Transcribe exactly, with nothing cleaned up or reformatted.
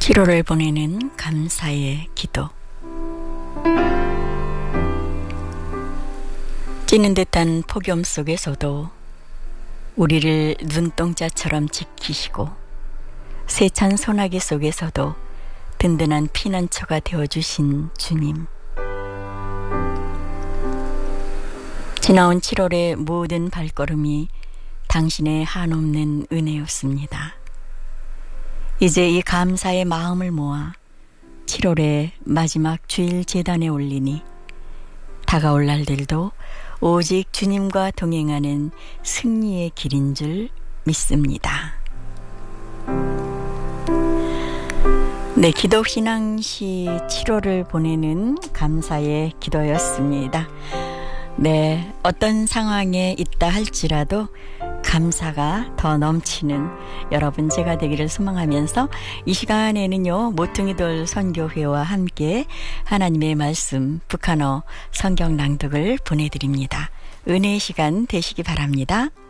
칠월을 보내는 감사의 기도. 찌는 듯한 폭염 속에서도 우리를 눈동자처럼 지키시고, 세찬 소나기 속에서도 든든한 피난처가 되어주신 주님. 지나온 칠월의 모든 발걸음이 당신의 한없는 은혜였습니다. 이제 이 감사의 마음을 모아 칠월의 마지막 주일 제단에 올리니 다가올 날들도 오직 주님과 동행하는 승리의 길인 줄 믿습니다. 네, 기독신앙시 칠월을 보내는 감사의 기도였습니다. 네, 어떤 상황에 있다 할지라도 감사가 더 넘치는 여러분 제가 되기를 소망하면서 이 시간에는요, 모퉁이돌 선교회와 함께 하나님의 말씀 북한어 성경 낭독을 보내드립니다. 은혜의 시간 되시기 바랍니다.